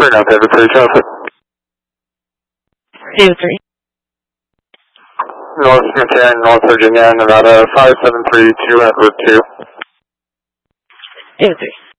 Turn out David 3 traffic. David 3. North Smithtown, North Virginia, Nevada 5732 at Route 2. David 3.